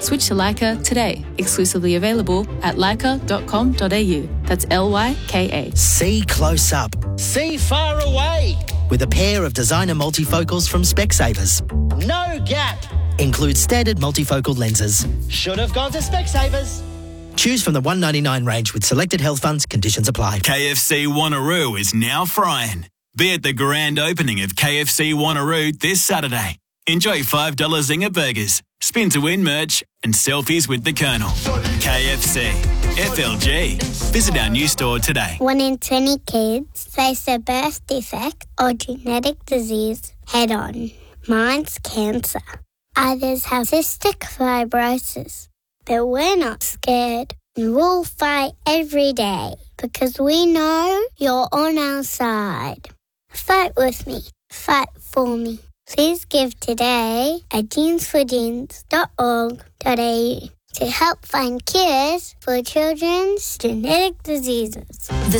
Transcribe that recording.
Switch to Leica today. Exclusively available at leica.com.au. That's Lyka. See close up. See far away. With a pair of designer multifocals from Specsavers. No gap. Includes standard multifocal lenses. Should have gone to Specsavers. Choose from the $199 range with selected health funds. Conditions apply. KFC Wanneroo is now frying. Be at the grand opening of KFC Wanneroo this Saturday. Enjoy $5 Zinger burgers, spin to win merch, and selfies with the Colonel. KFC. FLG. Visit our new store today. 1 in 20 kids face a birth defect or genetic disease head on. Mine's cancer. Others have cystic fibrosis. But we're not scared. We'll fight every day because we know you're on our side. Fight with me. Fight for me. Please give today at jeansforjeans.org.au to help find cures for children's genetic diseases.